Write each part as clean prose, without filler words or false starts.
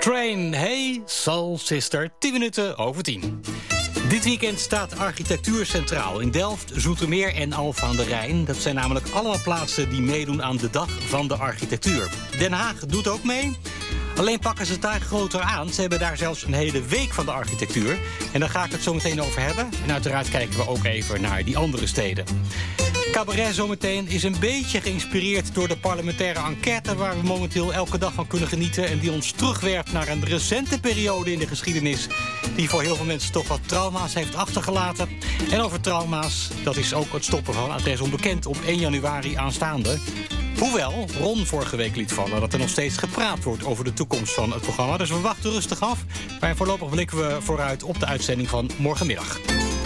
Train, hey, Soul Sister, 10 minuten over 10. Dit weekend staat architectuur centraal in Delft, Zoetermeer en Alphen aan de Rijn. Dat zijn namelijk allemaal plaatsen die meedoen aan de Dag van de Architectuur. Den Haag doet ook mee. Alleen pakken ze het daar groter aan. Ze hebben daar zelfs een hele week van de architectuur. En daar ga ik het zo meteen over hebben. En uiteraard kijken we ook even naar die andere steden. Cabaret zometeen is een beetje geïnspireerd door de parlementaire enquête waar we momenteel elke dag van kunnen genieten en die ons terugwerpt naar een recente periode in de geschiedenis die voor heel veel mensen toch wat trauma's heeft achtergelaten. En over trauma's, dat is ook het stoppen van Adres Onbekend op 1 januari aanstaande. Hoewel Ron vorige week liet vallen dat er nog steeds gepraat wordt over de toekomst van het programma. Dus we wachten rustig af. Maar voorlopig blikken we vooruit op de uitzending van morgenmiddag.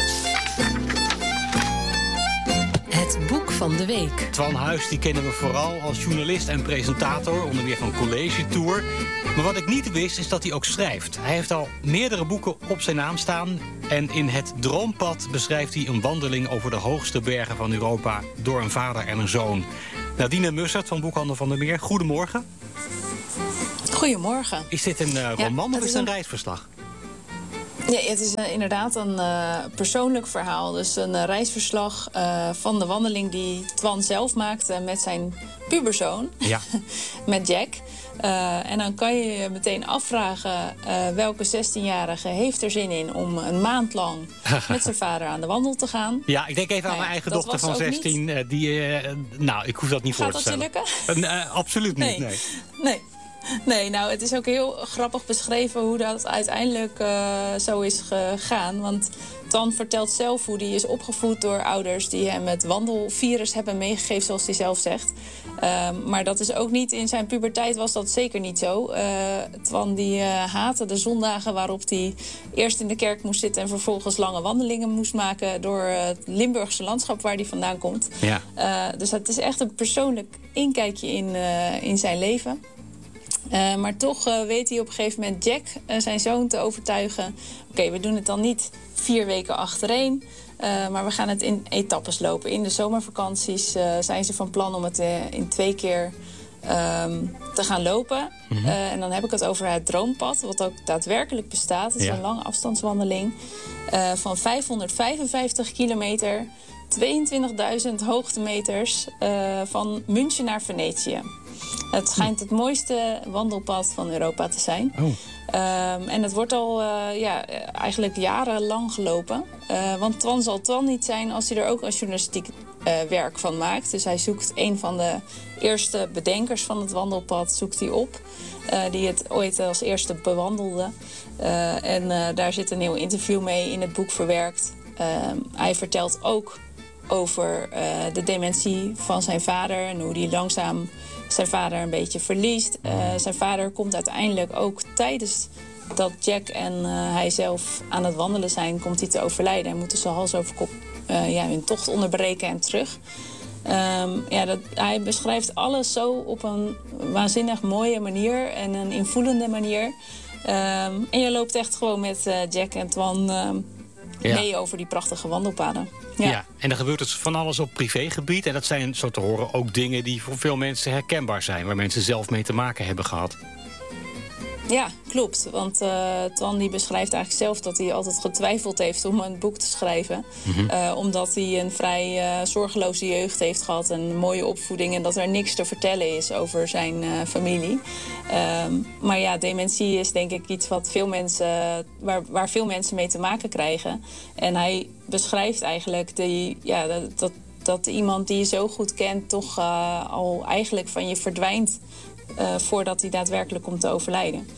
Het boek van de week. Twan Huis, die kennen we vooral als journalist en presentator, onder meer van College Tour. Maar wat ik niet wist, is dat hij ook schrijft. Hij heeft al meerdere boeken op zijn naam staan. En in Het Droompad beschrijft hij een wandeling over de hoogste bergen van Europa door een vader en een zoon. Nadine Mussert van Boekhandel van der Meer, goedemorgen. Goedemorgen. Is dit een roman of is het een reisverslag? Ja, het is inderdaad een persoonlijk verhaal. Dus een reisverslag van de wandeling die Twan zelf maakte met zijn puberzoon. Ja. Met Jack. En dan kan je je meteen afvragen welke 16-jarige heeft er zin in om een maand lang met zijn vader aan de wandel te gaan. Ja, ik denk even aan mijn eigen dochter van 16. Ik hoef dat niet voor te stellen. Gaat dat je lukken? Absoluut niet, nee. Nee, nou, het is ook heel grappig beschreven hoe dat uiteindelijk zo is gegaan. Want Twan vertelt zelf hoe hij is opgevoed door ouders die hem het wandelvirus hebben meegegeven, zoals hij zelf zegt. Maar dat is ook niet, in zijn puberteit was dat zeker niet zo. Twan die haatte de zondagen waarop hij eerst in de kerk moest zitten en vervolgens lange wandelingen moest maken door het Limburgse landschap waar hij vandaan komt. Ja. Dus het is echt een persoonlijk inkijkje in zijn leven. Maar toch weet hij op een gegeven moment Jack, zijn zoon, te overtuigen. Oké, we doen het dan niet 4 weken achtereen. Maar we gaan het in etappes lopen. In de zomervakanties zijn ze van plan om het in 2 keer te gaan lopen. Mm-hmm. En dan heb ik het over het Droompad, wat ook daadwerkelijk bestaat. Het is een lange afstandswandeling van 555 kilometer, 22.000 hoogtemeters van München naar Venetië. Het schijnt het mooiste wandelpad van Europa te zijn. Oh. En het wordt al eigenlijk jarenlang gelopen. Want Twan zal Twan niet zijn als hij er ook als journalistiek werk van maakt. Dus hij zoekt een van de eerste bedenkers van het wandelpad zoekt hij op. Die het ooit als eerste bewandelde. En daar zit een heel interview mee in het boek verwerkt. Hij vertelt ook over de dementie van zijn vader en hoe die langzaam zijn vader een beetje verliest. Zijn vader komt uiteindelijk ook tijdens dat Jack en hij zelf aan het wandelen zijn, komt hij te overlijden en moeten ze hals over kop hun tocht onderbreken en terug. Hij beschrijft alles zo op een waanzinnig mooie manier en een invoelende manier. En je loopt echt gewoon met Jack en Twan mee over die prachtige wandelpaden. Ja, en dan gebeurt het van alles op privégebied. En dat zijn, zo te horen, ook dingen die voor veel mensen herkenbaar zijn. Waar mensen zelf mee te maken hebben gehad. Ja, klopt. Want Twan die beschrijft eigenlijk zelf dat hij altijd getwijfeld heeft om een boek te schrijven. Mm-hmm. Omdat hij een vrij zorgeloze jeugd heeft gehad. Een mooie opvoeding en dat er niks te vertellen is over zijn familie. Maar ja, dementie is denk ik iets wat veel mensen, waar veel mensen mee te maken krijgen. En hij beschrijft eigenlijk dat iemand die je zo goed kent toch al eigenlijk van je verdwijnt. Voordat hij daadwerkelijk komt te overlijden.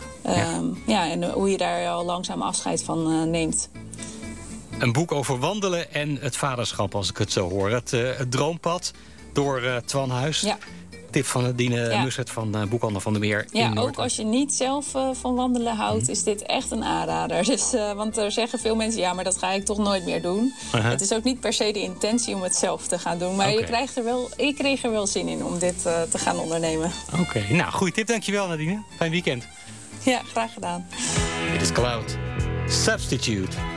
En hoe je daar al langzaam afscheid van neemt. Een boek over wandelen en het vaderschap, als ik het zo hoor. Het Droompad door Twan Huis. Ja. Tip van Nadine Mussert van Boekhandel van der Meer. Ja, ook als je niet zelf van wandelen houdt, is dit echt een aanrader. Dus, want er zeggen veel mensen, ja, maar dat ga ik toch nooit meer doen. Uh-huh. Het is ook niet per se de intentie om het zelf te gaan doen. Maar je kreeg er wel zin in om dit te gaan ondernemen. Oké, nou, goede tip. Dankjewel, Nadine. Fijn weekend. Ja, graag gedaan. Dit is Cloud. Substitute.